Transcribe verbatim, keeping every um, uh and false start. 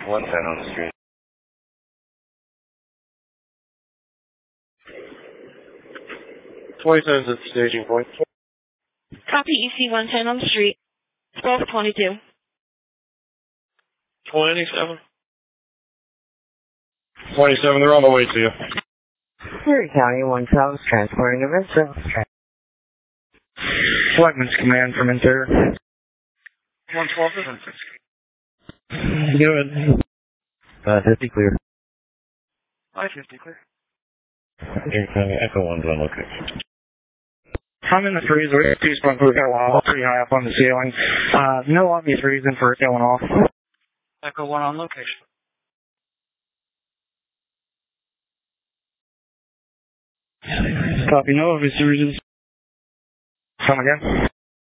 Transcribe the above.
one ten on the street. twenty-seven's at the staging point. Copy E C one ten on the street. twelve twenty-two. twenty-seven. twenty-seven, they're on the way to you. Erie County, one South, transporting to Vincent. Weapons command from interior. one twelve to Vincent. Good. Uh, fifty clear. five fifty clear. Erie County, Echo one's on location. I'm in the freezer. Two sprinklers go off pretty high up on the ceiling. Uh, no obvious reason for it going off. Echo one on location. Copy, no obvious reasons. Come again?